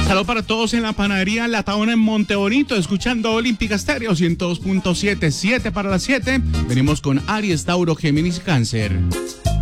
Saludos para todos en la panadería La Tabona en Montebonito, escuchando Olímpica Estéreo 102.7, 7 para las 7. Venimos con Aries, Tauro, Géminis y Cáncer.